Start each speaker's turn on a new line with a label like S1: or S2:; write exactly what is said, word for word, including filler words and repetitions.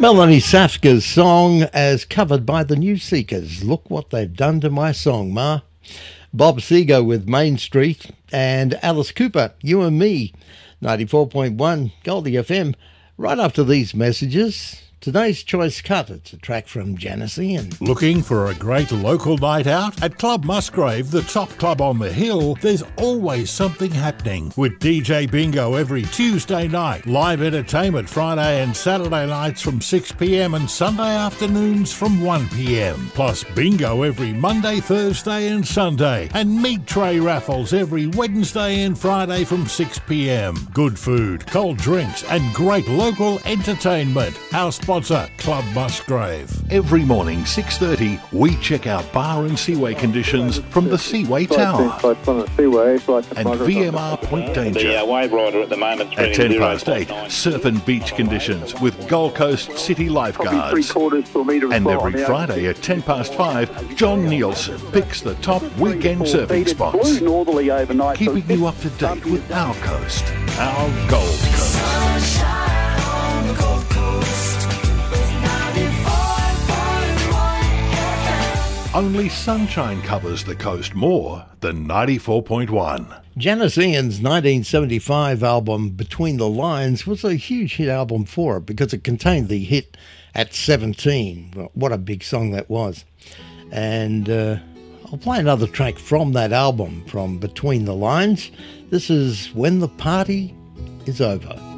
S1: Melanie Safka's song as covered by the New Seekers. Look what they've done to my song, Ma. Bob Seger with Main Street and Alice Cooper, You and Me, ninety-four point one Goldie F M. Right after these messages, today's choice cut. It's a track from Janice Ian.
S2: Looking for a great local night out? At Club Musgrave, the top club on the hill, there's always something happening. With D J Bingo every Tuesday night, live entertainment Friday and Saturday nights from six p m and Sunday afternoons from one p m. Plus bingo every Monday, Thursday and Sunday. And meat tray raffles every Wednesday and Friday from six p m. Good food, cold drinks and great local entertainment. Our sponsor, Club Musgrave.
S3: Every morning, six thirty, we check out bar and seaway conditions from the Seaway Tower and V M R Point Danger.
S4: The uh, wave rider at the moment
S3: at ten past eight, surf and beach conditions with Gold Coast City lifeguards. And every Friday at ten past five, John Nielsen picks the top weekend surfing spots, keeping you up to date with our coast, our Gold Coast. Only sunshine covers the coast more than ninety-four point one.
S1: Janice Ian's nineteen seventy-five album Between the Lines was a huge hit album for her because it contained the hit At seventeen. Well, what a big song that was. And uh, I'll play another track from that album, from Between the Lines. This is When the Party is Over.